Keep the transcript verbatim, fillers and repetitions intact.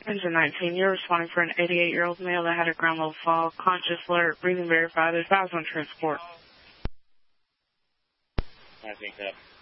Engine nineteen, you're responding for an eighty-eight-year-old male that had a ground level fall, conscious, alert, breathing verified. There's vows on transport. I think that.